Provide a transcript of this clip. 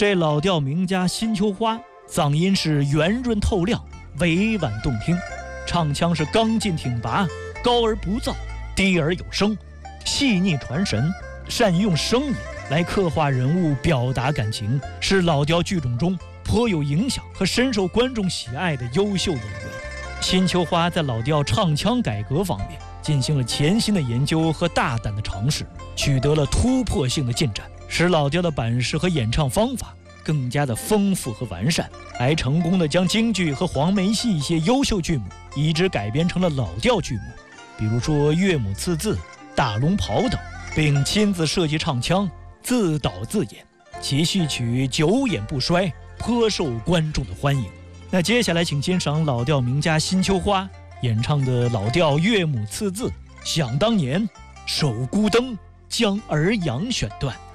这老调名家辛秋花嗓音是圆润透亮，委婉动听，唱腔是刚劲挺拔，高而不燥，低而有声，细腻传神，善于用声音来刻画人物，表达感情，是老调剧种中颇有影响和深受观众喜爱的优秀演员。辛秋花在老调唱腔改革方面进行了潜心的研究和大胆的尝试，取得了突破性的进展，使老调的版式和演唱方法更加的丰富和完善，还成功的将京剧和黄梅戏一些优秀剧目移植改编成了老调剧目，比如说《岳母刺字》《大龙袍》等，并亲自设计唱腔，自导自演，其戏曲久演不衰，颇受观众的欢迎。那接下来请欣赏老调名家辛秋花演唱的老调《岳母刺字》，想当年，守孤灯，将儿扬选段。